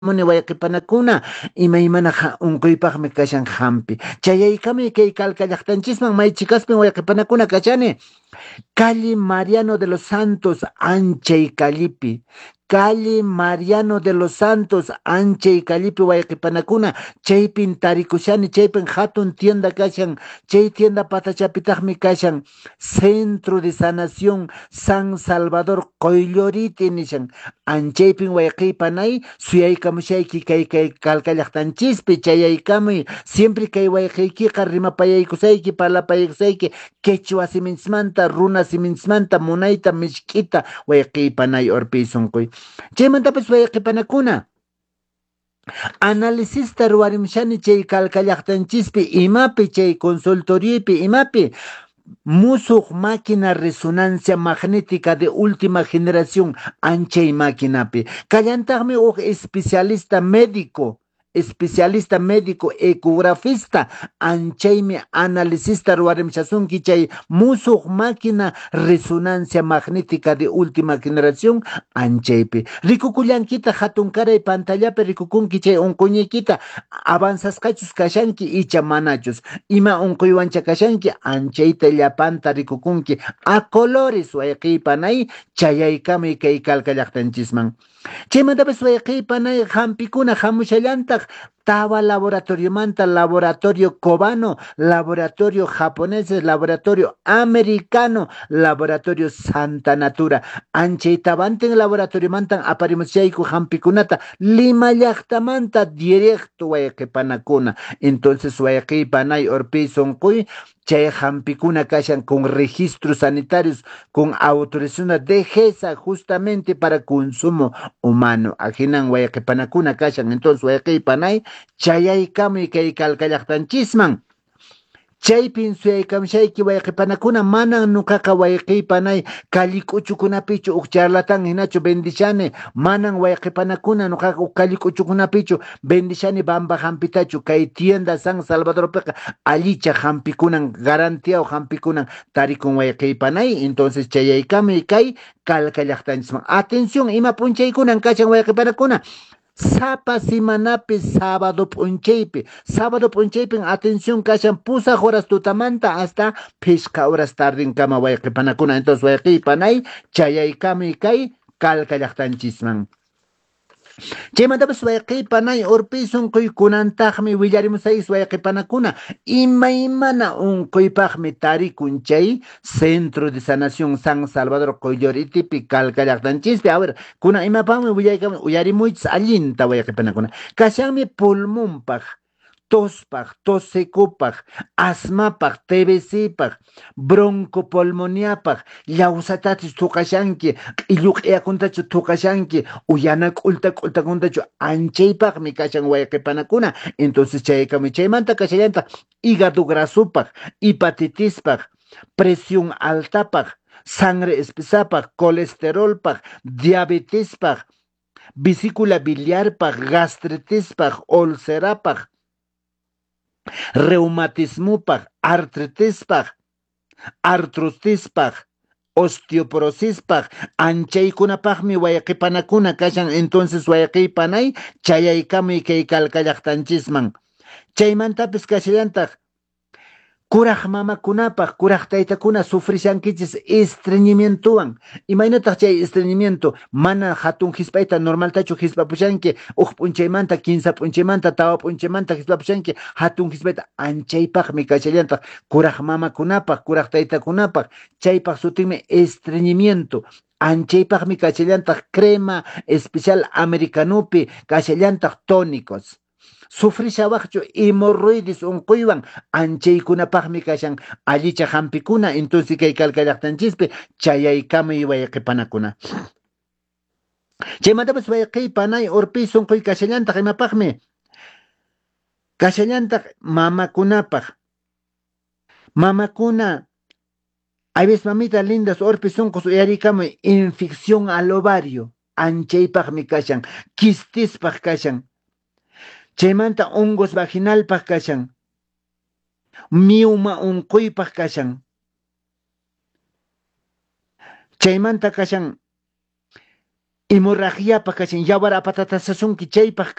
muni wayqipanakuna imaymana unquypaqmi kashan hampi. Chayaykami kay kallqallaqtanchisman maychikaspin wayqipanakuna kachani. Calle Mariano de los Santos, Ancha y Calipi. Calle Mariano de los Santos, Ancha y Calipi, Wayqipanakuna, Chaypin Tarikushani, Chaypin Hatun tienda kashan, Chay tienda Patachapitagmi kashan, Centro de Sanación San Salvador, Coyloriti nishan, Anchaypin Wayqipanay, Suyaykamushayki kay kalkallaqtanchispi, Chayaykami, siempre kay Wayqiykiqa rimapayaykusayki, palapayaykusayki, quechua siminsmanta, runa siminsmanta, munayta, mishkita, wayqipanay orpisunkuy. Chaymantapis wayqipanakuna. Análisista ruwarimshani chay kalkallaqtanchispi, imapi chay consultoriypi, imapi, musuq máquina resonancia magnética de última generación, anchay máquinapi. Kallantaqmi especialista médico, ecografista, anchaymi analicista ruwarimshasunki chay musuq máquina resonancia magnética de última generación, anchaypi. Rikukullankita hatunkaray pantallapi rikukunki chay unquñaykita avanzasqachus kashanki icha manachus. Ima unquywancha kashanki anchayta llapanta rikukunki a colores wayqipanay chayaykami kay kalkallaqtanchisman. Chaymantapis wayqipanay hampikuna hamushallantaq tawa laboratorio manta, laboratorio cubano, laboratorio japonés, laboratorio americano, laboratorio Santa Natura. Anchay tabanten laboratorio mantan aparimusyayku hampikunata Lima llaqtamanta directo wayqipanakuna. Entonces wayqipanay orpi sunquy chay hampikuna kashan con registros sanitarios, con autorización de GESA justamente para consumo humano. Ajinan wayqipanakuna kashan. Entonces wayqipanay chayaykami kay kalkallaqtanchisman. Chaypin suyaykamshayki wayqipanakuna manan nuqaqa wayqipanay kallik'uchukunapichu uk charlatan hinachu bendishani manan wayqipanakuna nuqaqa uk kallik'uchukunapichu bendishani bamba hampitachu kay tienda San Salvadorpiqa allicha hampikunan garantía hampikunan tarikun wayqipanay entonces chayaykami kay kalkallaqtanchisman. Atención ima punchaykunan kashan wayqipanakuna. Sapa simanapi sábado punchaypi, atención kashan pusa horas tutamanta hasta pisca horas tardin kama wayqipanakuna. Entonces wayqipanay chayaykami kay kalkallaqtanchisman. Chaymantapis wayqipanay urpisunquykunantaqmi willarimusayis wayqipanakuna imaymana unquypaqmi tarikun chay Centro de Sanación San Salvador Coyloritipi kalkallaqtanchispi. A ver, kuna imapaqmi uyarimuychis allinta wayqipanakuna. Kashanmi pulmonpaq, tos secupaq, asmapaq, TBCpaq, broncopulmoniapaq, llawsatatis tuqashanki, q'illuq'iyakuntachu tuqashanki, uyana k'ultakuntachu anchaypaqmi kashan wayqipanakuna. Entonces chaymanta kashallanta hígado grasupaq, hepatitispaq, presión altapaq, sangre espesapaq, colesterolpaq, diabetespaq, vesícula biliarpaq, gastritispaq, ulcerapaq, reumatismopaq, artritispaq, artrosispaq, osteoporosispaq, anchaykunapaqmi wayqipanakuna kashan. Entonces wayqipanay chayaykami kay kalkallaqtanchisman. Chaymantapis kashallantaq kuraq mamakunapaq, kuraq taytakuna sufrishankichis estreñimientowan. Imaynataq chay estreñimiento mana hatun hisp'ayta normaltachu hisp'apushanki uq p'unchaymanta, kinsa p'unchaymanta, tawa p'unchaymanta hisp'apushanki hatun hisp'ayta anchaypaqmi kashallantaq kuraq mamakunapaq, kuraq taytakunapaq chaypaq sutinmi estreñimiento. Anchaypaqmi kashallantaq crema especial americanupi kashallantaq tónicos. Sufrishawaqchu hemorroides unquywan anchaykunapaqmi kashan allicha hampikuna. Entonces kay kalkallaqtanchispi chayaykami wayqipanakuna. Chaymantapis wayqipanay urpi sunquy kashallantaq imapaqmi kashallantaq mamakunapaq. Mamakuna hay veces mamita lindas urpi sunqus uyarikamuy infección al ovario anchaypaqmi kashan, quistispaq kashan. Chaymanta hongos vaginalpaq kashan, miuma unquypaq kashan. Chaymanta kashan Hemorragiapaq kashan yawar apatatasasунki chaypaq